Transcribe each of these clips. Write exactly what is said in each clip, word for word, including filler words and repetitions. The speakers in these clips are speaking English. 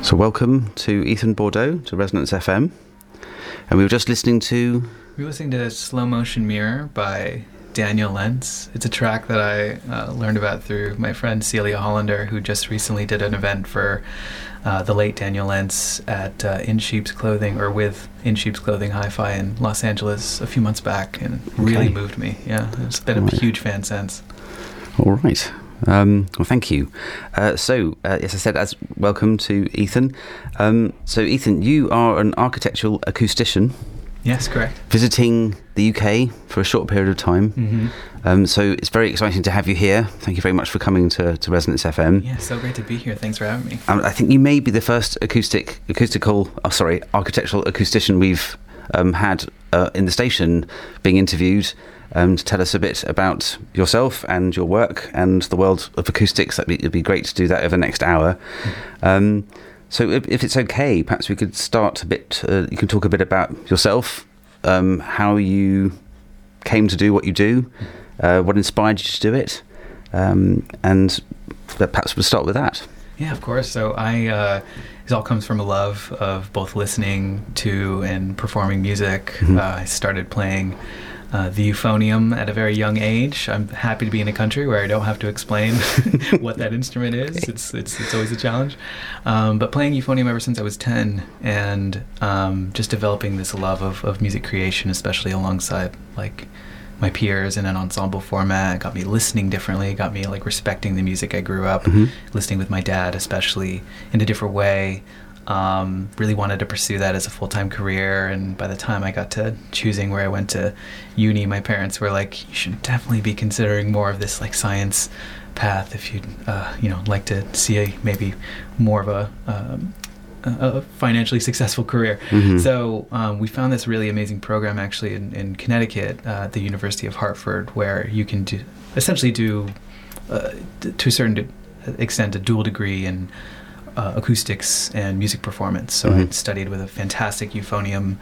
So welcome to Ethan Bordeaux, to Resonance F M. And we were just listening to... We were listening to Slow Motion Mirror by Daniel Lentz. It's a track that I uh, learned about through my friend Celia Hollander, who just recently did an event for uh, the late Daniel Lentz at uh, In Sheep's Clothing, or with In Sheep's Clothing Hi-Fi in Los Angeles a few months back, and it really okay. moved me. Yeah, it's been All a right. huge fan since. All right. Um, well, thank you. Uh, so, uh, as I said, as welcome to Ethan. Um, so, Ethan, you are an architectural acoustician. Yes, correct. Visiting the U K for a short period of time. Mm-hmm. Um, so, it's very exciting to have you here. Thank you very much for coming to, to Resonance F M. Yeah, so great to be here. Thanks for having me. Um, I think you may be the first acoustic, acoustical, oh, sorry, architectural acoustician we've um, had uh, in the station being interviewed. Um, to tell us a bit about yourself and your work and the world of acoustics. That'd be, it'd be great to do that over the next hour. Mm-hmm. Um, so if, if it's okay, perhaps we could start a bit, uh, you can talk a bit about yourself, um, how you came to do what you do, uh, what inspired you to do it, um, and perhaps we'll start with that. Yeah, of course. So I, uh, it all comes from a love of both listening to and performing music. Mm-hmm. uh, I started playing Uh, the euphonium at a very young age. I'm happy to be in a country where I don't have to explain what that instrument is. It's it's it's always a challenge. Um, but playing euphonium ever since I was ten, and um, just developing this love of, of music creation, especially alongside like my peers in an ensemble format, got me listening differently, got me like respecting the music I grew up mm-hmm. listening with my dad, especially in a different way. Um, really wanted to pursue that as a full-time career, and by the time I got to choosing where I went to uni, my parents were like, you should definitely be considering more of this like science path if you'd uh, you know like to see a, maybe more of a, um, a financially successful career. Mm-hmm. So um, we found this really amazing program actually in, in Connecticut uh, at the University of Hartford, where you can do essentially do uh, to a certain extent a dual degree in Uh, acoustics and music performance. So mm-hmm. I studied with a fantastic euphonium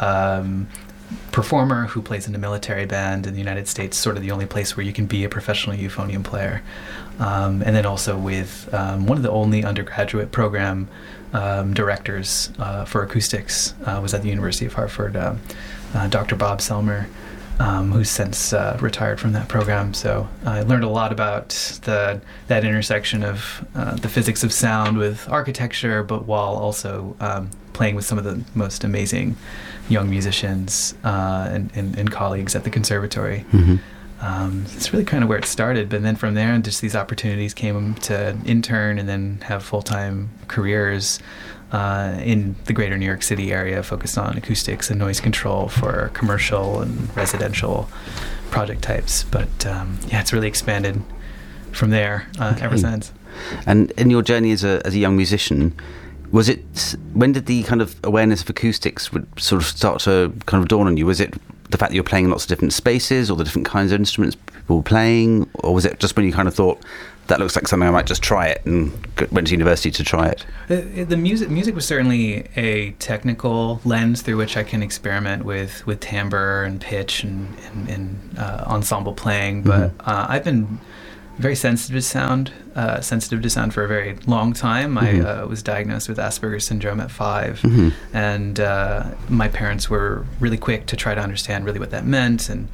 um, performer who plays in a military band in the United States, sort of the only place where you can be a professional euphonium player. Um, and then also with um, one of the only undergraduate program um, directors uh, for acoustics uh, was at the University of Hartford, uh, uh, Doctor Bob Selmer, Um, who's since uh, retired from that program. So I learned a lot about the that intersection of uh, the physics of sound with architecture, but while also um, playing with some of the most amazing young musicians uh, and, and, and colleagues at the conservatory. Mm-hmm. Um, it's really kind of where it started, but then from there, just these opportunities came to intern and then have full-time careers Uh, in the greater New York City area, focused on acoustics and noise control for commercial and residential project types. But um, yeah, it's really expanded from there uh, okay. ever since. And in your journey as a as a young musician, was it, when did the kind of awareness of acoustics would sort of start to kind of dawn on you? Was it the fact that you're playing in lots of different spaces, or the different kinds of instruments people were playing, or was it just when you kind of thought, that looks like something I might just try it, and went to university to try it? The, the music music was certainly a technical lens through which I can experiment with, with timbre and pitch and, and, and uh, ensemble playing. But mm-hmm. uh, I've been very sensitive to sound, uh, sensitive to sound for a very long time. Mm-hmm. I uh, was diagnosed with Asperger's syndrome at five, mm-hmm. and uh, my parents were really quick to try to understand really what that meant. And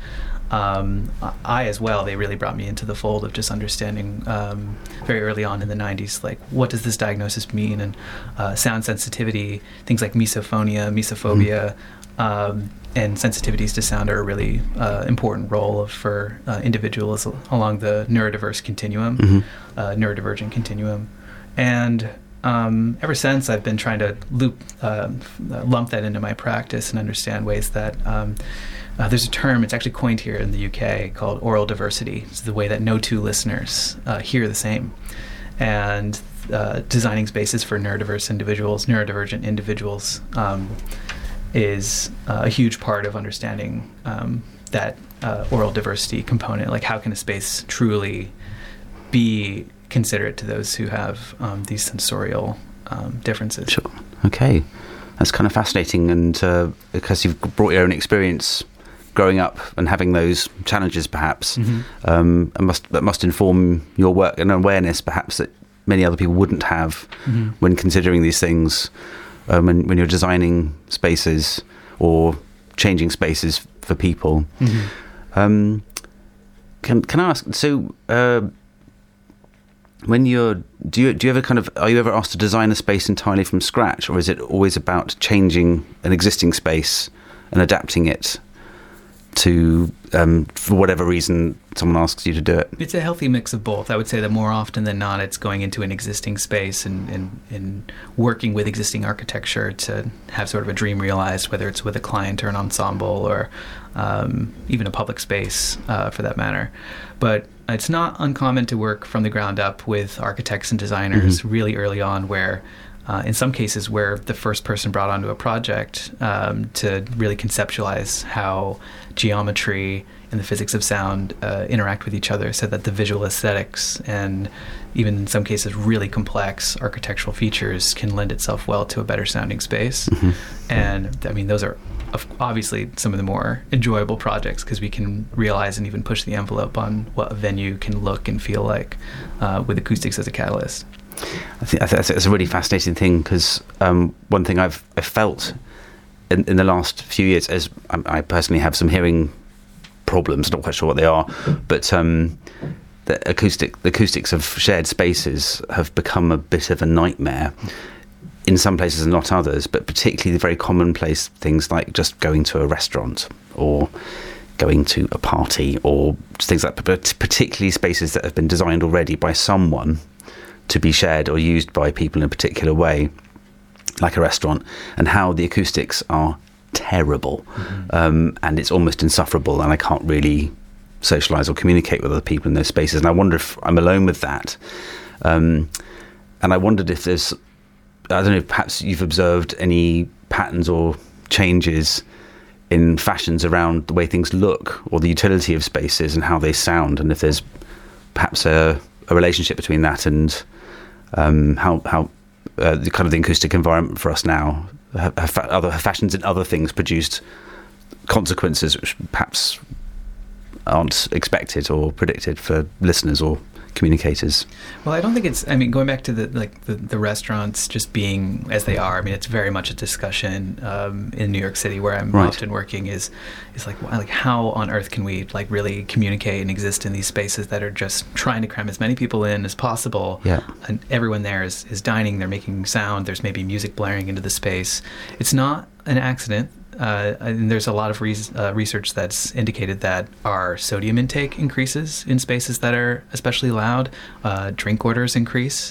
Um, I as well, they really brought me into the fold of just understanding um, very early on in the nineties, like, what does this diagnosis mean? And uh, sound sensitivity, things like misophonia, misophobia, mm-hmm. um, and sensitivities to sound are a really uh, important role of, for uh, individuals along the neurodiverse continuum, mm-hmm. uh, neurodivergent continuum. And um, ever since, I've been trying to loop, uh, lump that into my practice and understand ways that um, Uh, there's a term, it's actually coined here in the U K, called aural diversity. It's the way that no two listeners uh, hear the same. And uh, designing spaces for neurodiverse individuals, neurodivergent individuals, um, is uh, a huge part of understanding um, that uh, aural diversity component. Like, how can a space truly be considerate to those who have um, these sensorial um, differences? Sure. Okay. That's kind of fascinating, and uh, because you've brought your own experience growing up and having those challenges, perhaps, mm-hmm. um, and must that must inform your work and awareness, perhaps, that many other people wouldn't have Mm-hmm. when considering these things, um, when, when you're designing spaces or changing spaces for people. Mm-hmm. Um, can can I ask? So, uh, when you're do you do you ever kind of are you ever asked to design a space entirely from scratch, or is it always about changing an existing space and adapting it to um, for whatever reason someone asks you to do it? It's a healthy mix of both. I would say that more often than not, it's going into an existing space and, and, and working with existing architecture to have sort of a dream realized, whether it's with a client or an ensemble or um, even a public space uh, for that matter. But it's not uncommon to work from the ground up with architects and designers mm-hmm. really early on, where Uh, in some cases where the first person brought onto a project um, to really conceptualize how geometry and the physics of sound uh, interact with each other, so that the visual aesthetics and even in some cases really complex architectural features can lend itself well to a better sounding space. Mm-hmm. And I mean, those are obviously some of the more enjoyable projects because we can realize and even push the envelope on what a venue can look and feel like uh, with acoustics as a catalyst. I think, I think that's a really fascinating thing because um, one thing I've, I've felt in, in the last few years, as I, I personally have some hearing problems, not quite sure what they are, but um, the acoustic, the acoustics of shared spaces have become a bit of a nightmare in some places and not others, but particularly the very commonplace things like just going to a restaurant or going to a party or things like that, but particularly spaces that have been designed already by someone to be shared or used by people in a particular way, like a restaurant, and how the acoustics are terrible. Mm-hmm. Um, and it's almost insufferable, and I can't really socialise or communicate with other people in those spaces. And I wonder if I'm alone with that. Um, and I wondered if there's, I don't know, perhaps you've observed any patterns or changes in fashions around the way things look or the utility of spaces and how they sound, and if there's perhaps a, a relationship between that and um, how how uh, the kind of the acoustic environment for us now, have, have other have fashions and other things produced consequences which perhaps aren't expected or predicted for listeners or communicators. Well, I don't think it's, I mean, going back to the like the, the restaurants just being as they are, I mean, it's very much a discussion um, in New York City where I'm right. often working is is like, like how on earth can we like really communicate and exist in these spaces that are just trying to cram as many people in as possible. Yeah. And everyone there is, is dining, they're making sound, there's maybe music blaring into the space. It's not an accident. Uh, and there's a lot of re- uh, research that's indicated that our sodium intake increases in spaces that are especially loud. Uh, drink orders increase.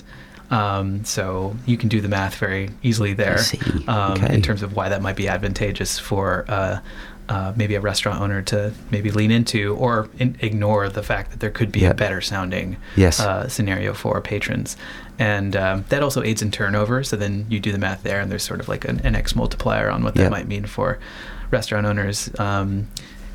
Um, so you can do the math very easily there um, okay. in terms of why that might be advantageous for uh, uh, maybe a restaurant owner to maybe lean into or in- ignore the fact that there could be yep. a better sounding yes. uh, scenario for patrons. And um, that also aids in turnover. So then you do the math there, and there's sort of like an, an X multiplier on what that yep. might mean for restaurant owners. Um,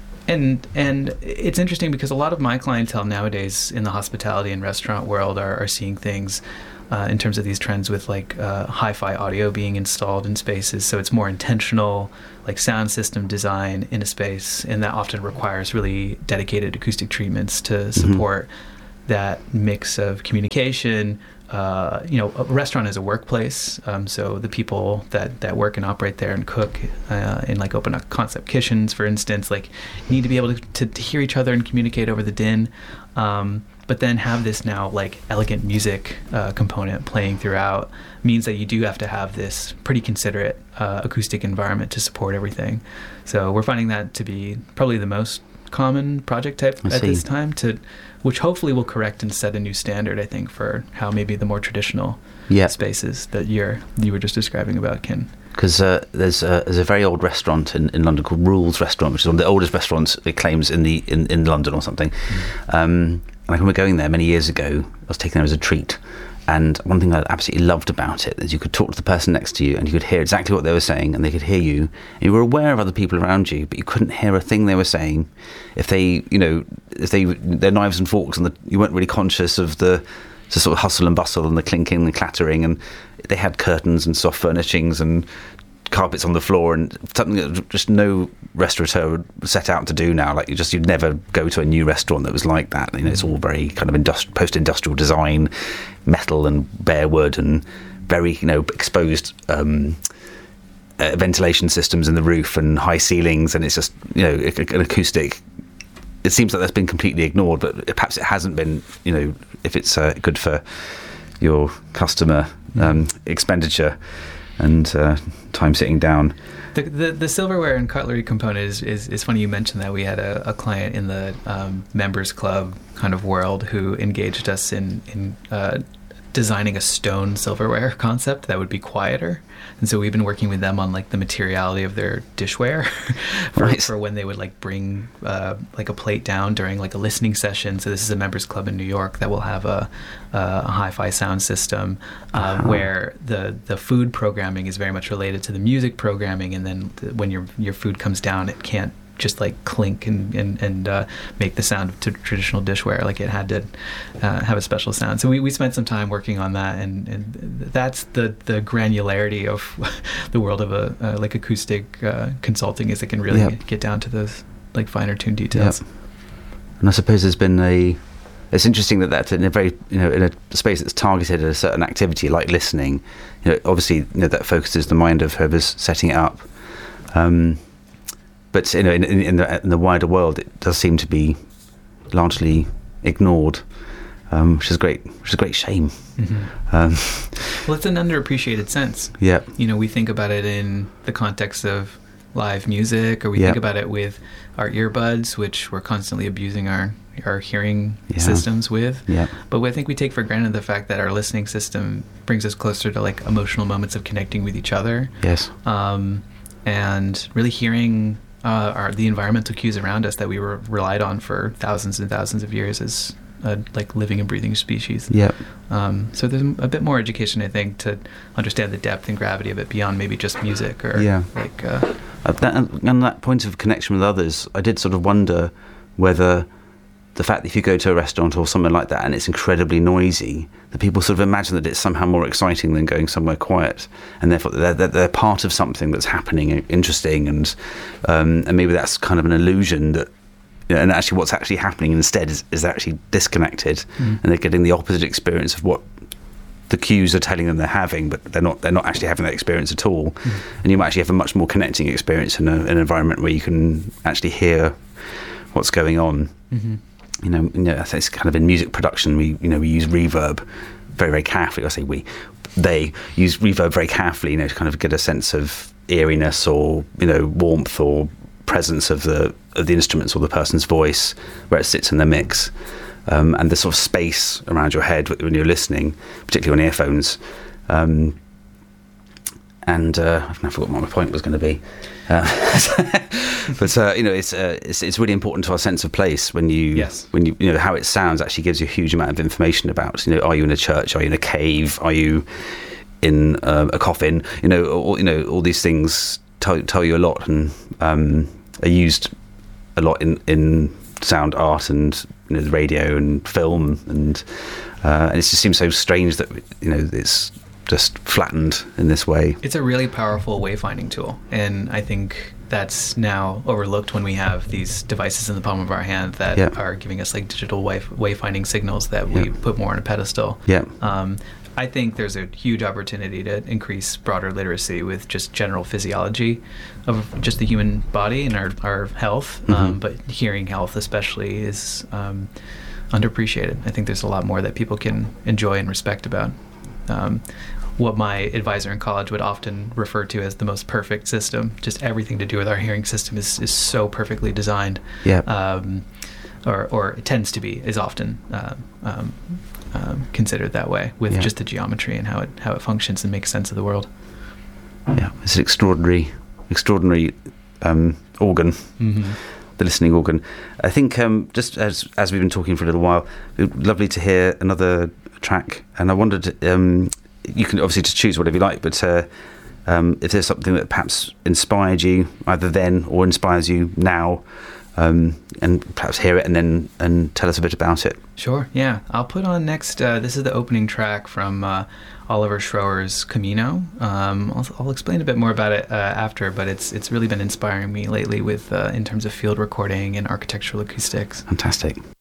and and it's interesting because a lot of my clientele nowadays in the hospitality and restaurant world are, are seeing things uh, in terms of these trends with like uh, hi-fi audio being installed in spaces. So it's more intentional, like sound system design in a space, and that often requires really dedicated acoustic treatments to support mm-hmm. that mix of communication. Uh, you know, a restaurant is a workplace, um, so the people that, that work and operate there and cook uh, in like open concept kitchens, for instance, like need to be able to, to, to hear each other and communicate over the din, um, but then have this now like elegant music uh, component playing throughout means that you do have to have this pretty considerate uh, acoustic environment to support everything. So we're finding that to be probably the most common project type I at see. this time, to which hopefully will correct and set a new standard, I think, for how maybe the more traditional yep. spaces that you're you were just describing about can. Because uh, there's a there's a very old restaurant in, in London called Rules Restaurant, which is one of the oldest restaurants, it claims, in the in, in London or something. Mm. Um, and I remember going there many years ago. I was taken there as a treat. And one thing I absolutely loved about it is you could talk to the person next to you and you could hear exactly what they were saying, and they could hear you. And you were aware of other people around you, but you couldn't hear a thing they were saying. If they, you know, if they, their knives and forks, and the, you weren't really conscious of the, the sort of hustle and bustle and the clinking and clattering. And they had curtains and soft furnishings and carpets on the floor, and something that just no restaurateur would set out to do now. Like you just you'd never go to a new restaurant that was like that. You know, it's all very kind of industri- post-industrial design, metal and bare wood, and very you know exposed um, uh, ventilation systems in the roof and high ceilings, and it's just you know an acoustic. It seems like that's been completely ignored, but perhaps it hasn't been. You know, if it's uh, good for your customer um, expenditure and uh, time sitting down. The, the the silverware and cutlery component is, is, is funny you mentioned that. We had a, a client in the um, members club kind of world who engaged us in, in uh, designing a stone silverware concept that would be quieter. And so we've been working with them on like the materiality of their dishware for, Right. for when they would like bring uh, like a plate down during like a listening session. So this is a members club in New York that will have a, a hi-fi sound system uh, uh-huh. where the, the food programming is very much related to the music programming. And then th- when your your food comes down, it can't just like clink and and, and uh, make the sound of t- traditional dishware. Like it had to uh, have a special sound. So we, we spent some time working on that, and, and that's the, the granularity of the world of a uh, like acoustic uh, consulting, is it can really yep. get down to those like finer tuned details. Yep. And I suppose there's been a it's interesting that that's in a very you know in a space that's targeted at a certain activity like listening. You know, obviously you know that focuses the mind of whoever's setting it up. Um, But you know, in, in, the, in the wider world, it does seem to be largely ignored, um, which is great. Which is a great shame. Mm-hmm. Um, well, it's an underappreciated sense. Yeah. You know, we think about it in the context of live music, or we yeah. think about it with our earbuds, which we're constantly abusing our our hearing yeah. systems with. Yeah. But I think we take for granted the fact that our listening system brings us closer to like emotional moments of connecting with each other. Yes. Um, and really hearing. Uh, are the environmental cues around us that we were relied on for thousands and thousands of years as a like living and breathing species. Yeah. Um, so there's a bit more education, I think, to understand the depth and gravity of it beyond maybe just music or yeah. like. Uh, At that, on that point of connection with others, I did sort of wonder whether the fact that if you go to a restaurant or somewhere like that and it's incredibly noisy, that people sort of imagine that it's somehow more exciting than going somewhere quiet, and therefore they're, they're, they're part of something that's happening, interesting, and um, and maybe that's kind of an illusion that, you know, and actually what's actually happening instead is, is they're actually disconnected, mm. and they're getting the opposite experience of what the cues are telling them they're having, but they're not they're not actually having that experience at all, mm. and you might actually have a much more connecting experience in a, an environment where you can actually hear what's going on. Mm-hmm. You know, you know, I think it's kind of in music production. We, you know, we use reverb very, very carefully. I say we, they use reverb very carefully. You know, to kind of get a sense of eeriness or you know warmth or presence of the of the instruments or the person's voice where it sits in the mix, um, and the sort of space around your head when you're listening, particularly on earphones. Um, and uh, I've now forgotten what my point was going to be. Uh, but uh, you know, it's, uh, it's it's really important to our sense of place when you yes. when you you know how it sounds actually gives you a huge amount of information about. You know, are you in a church? Are you in a cave? Are you in uh, a coffin? You know, all, you know all these things tell tell you a lot, and um, are used a lot in in sound art and you know the radio and film, and uh, and it just seems so strange that you know it's just flattened in this way. It's a really powerful wayfinding tool, and I think that's now overlooked when we have these devices in the palm of our hand that yeah. are giving us like digital way wayfinding signals that we yeah. put more on a pedestal. Yeah. Um, I think there's a huge opportunity to increase broader literacy with just general physiology of just the human body and our, our health, mm-hmm. um, but hearing health especially is um, underappreciated. I think there's a lot more that people can enjoy and respect about. Um, what my advisor in college would often refer to as the most perfect system. Just everything to do with our hearing system is, is so perfectly designed. Yeah. Um, or, or it tends to be, is often uh, um, um, considered that way with yeah. just the geometry and how it how it functions and makes sense of the world. Yeah, it's an extraordinary, extraordinary um, organ. Mm-hmm. The listening organ. I think um, just as as we've been talking for a little while, it would be lovely to hear another track, and I wondered, um, you can obviously just choose whatever you like, but uh, um, if there's something that perhaps inspired you either then or inspires you now, um, and perhaps hear it and then and tell us a bit about it. Sure, yeah. I'll put on next, uh, this is the opening track from uh, Oliver Schroer's Camino. Um, I'll, I'll explain a bit more about it uh, after, but it's it's really been inspiring me lately with uh, in terms of field recording and architectural acoustics. Fantastic.